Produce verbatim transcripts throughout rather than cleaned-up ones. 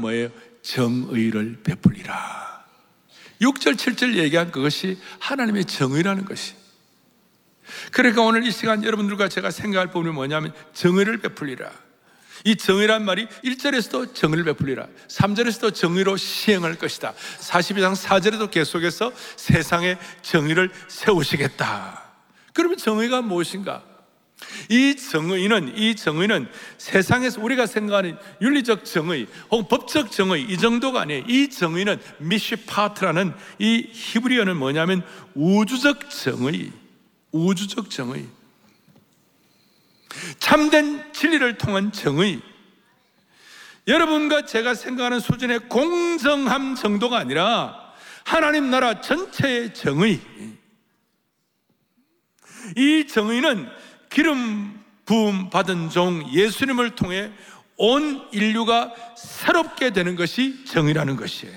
뭐예요? 정의를 베풀리라. 육 절 칠 절 얘기한 그것이 하나님의 정의라는 것이. 그러니까 오늘 이 시간 여러분들과 제가 생각할 부분이 뭐냐면 정의를 베풀리라. 이 정의란 말이 일 절에서도 정의를 베풀리라, 삼 절에서도 정의로 시행할 것이다, 사십이 장 사 절에도 계속해서 세상에 정의를 세우시겠다. 그러면 정의가 무엇인가? 이 정의는, 이 정의는 세상에서 우리가 생각하는 윤리적 정의 혹은 법적 정의 이 정도가 아니에요. 이 정의는 미시파트라는 이 히브리어는 뭐냐면 우주적 정의, 우주적 정의, 참된 진리를 통한 정의. 여러분과 제가 생각하는 수준의 공정함 정도가 아니라 하나님 나라 전체의 정의. 이 정의는 기름 부음 받은 종 예수님을 통해 온 인류가 새롭게 되는 것이 정의라는 것이에요.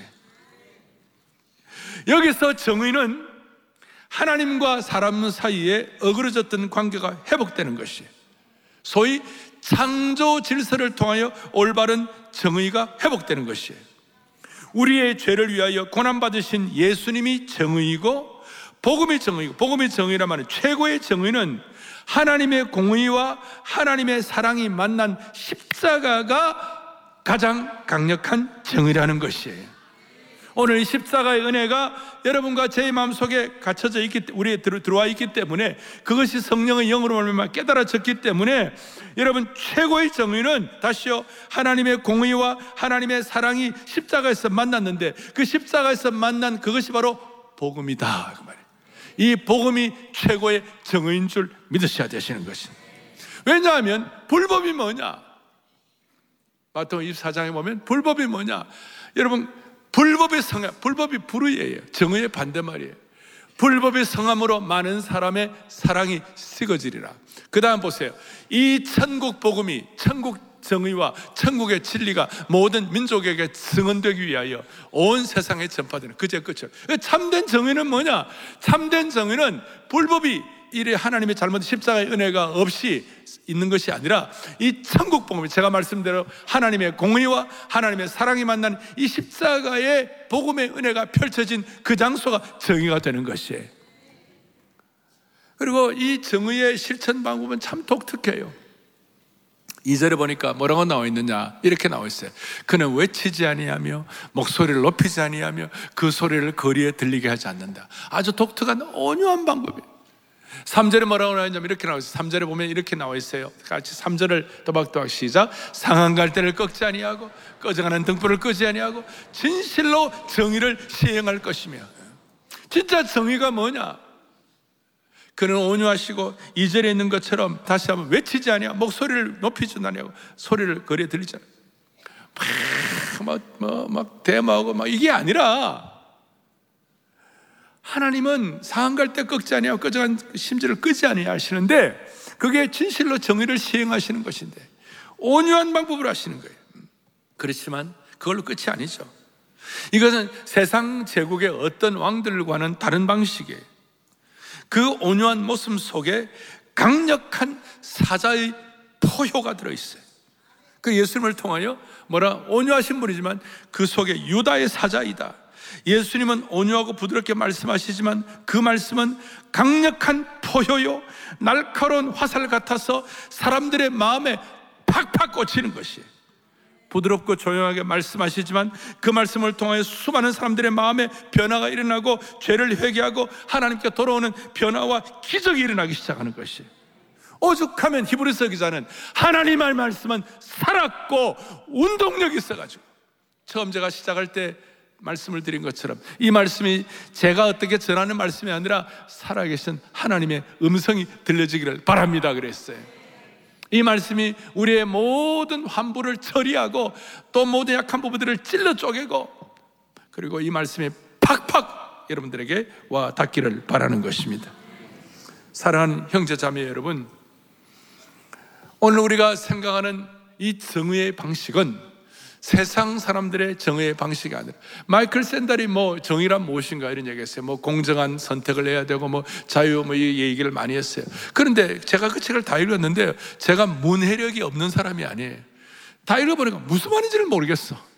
여기서 정의는 하나님과 사람 사이에 어그러졌던 관계가 회복되는 것이에요. 소위 창조 질서를 통하여 올바른 정의가 회복되는 것이에요. 우리의 죄를 위하여 고난받으신 예수님이 정의이고 복음이 정의이고, 복음의 정의란 말은 최고의 정의는 하나님의 공의와 하나님의 사랑이 만난 십자가가 가장 강력한 정의라는 것이에요. 오늘 이 십자가의 은혜가 여러분과 제 마음속에 갇혀져 있기, 우리에 들어와 있기 때문에, 그것이 성령의 영으로 말미암아 깨달아졌기 때문에 여러분 최고의 정의는 다시요, 하나님의 공의와 하나님의 사랑이 십자가에서 만났는데 그 십자가에서 만난 그것이 바로 복음이다, 그 말이에요. 이 복음이 최고의 정의인 줄 믿으셔야 되시는 것입니다. 왜냐하면 불법이 뭐냐? 마태복음 이십사 장에 보면 불법이 뭐냐? 여러분, 불법의 성함, 불법이 불의예요. 정의의 반대말이에요. 불법의 성함으로 많은 사람의 사랑이 식어지리라. 그 다음 보세요. 이 천국 복음이, 천국 정의와 천국의 진리가 모든 민족에게 증언되기 위하여 온 세상에 전파되는 그제 끝을. 참된 정의는 뭐냐? 참된 정의는 불법이 이래 하나님의 잘못 십자가의 은혜가 없이 있는 것이 아니라 이 천국 복음이, 제가 말씀대로 하나님의 공의와 하나님의 사랑이 만난 이 십자가의 복음의 은혜가 펼쳐진 그 장소가 정의가 되는 것이에요. 그리고 이 정의의 실천 방법은 참 독특해요. 이 절에 보니까 뭐라고 나와 있느냐, 이렇게 나와 있어요. 그는 외치지 아니하며 목소리를 높이지 아니하며 그 소리를 거리에 들리게 하지 않는다. 아주 독특한 온유한 방법이에요. 삼 절에 뭐라고 나와 있냐면 이렇게 나와 있어요. 삼 절에 보면 이렇게 나와 있어요. 같이 삼 절을 또박또박 시작. 상한 갈대를 꺾지 아니하고 꺼져가는 등불을 끄지 아니하고 진실로 정의를 시행할 것이며. 진짜 정의가 뭐냐? 그는 온유하시고 이 절에 있는 것처럼 다시 한번 외치지 아니하고 목소리를 높이지 아니하고 소리를 거리에 들리지 않아요. 막, 막, 막 대마하고 막 이게 아니라, 하나님은 상한 갈대 꺾지 아니하고 꺼져간 심지를 끄지 아니하시는데 그게 진실로 정의를 시행하시는 것인데 온유한 방법으로 하시는 거예요. 그렇지만 그걸로 끝이 아니죠. 이것은 세상 제국의 어떤 왕들과는 다른 방식이에요. 그 온유한 모습 속에 강력한 사자의 포효가 들어있어요. 그 예수님을 통하여 뭐라, 온유하신 분이지만 그 속에 유다의 사자이다. 예수님은 온유하고 부드럽게 말씀하시지만 그 말씀은 강력한 포효요, 날카로운 화살 같아서 사람들의 마음에 팍팍 꽂히는 것이에요. 부드럽고 조용하게 말씀하시지만 그 말씀을 통하여 수많은 사람들의 마음에 변화가 일어나고 죄를 회개하고 하나님께 돌아오는 변화와 기적이 일어나기 시작하는 것이에요. 오죽하면 히브리서 기자는 하나님의 말씀은 살았고 운동력이 있어가지고, 처음 제가 시작할 때 말씀을 드린 것처럼 이 말씀이 제가 어떻게 전하는 말씀이 아니라 살아계신 하나님의 음성이 들려지기를 바랍니다 그랬어요. 이 말씀이 우리의 모든 환부를 처리하고 또 모든 약한 부분들을 찔러 쪼개고, 그리고 이 말씀이 팍팍 여러분들에게 와 닿기를 바라는 것입니다. 사랑하는 형제 자매 여러분, 오늘 우리가 생각하는 이 정의의 방식은 세상 사람들의 정의의 방식이 아니라, 마이클 샌달이 뭐 정의란 무엇인가 이런 얘기했어요. 뭐 공정한 선택을 해야 되고 뭐 자유 뭐 이 얘기를 많이 했어요. 그런데 제가 그 책을 다 읽었는데 제가 문해력이 없는 사람이 아니에요. 다 읽어보니까 무슨 말인지를 모르겠어.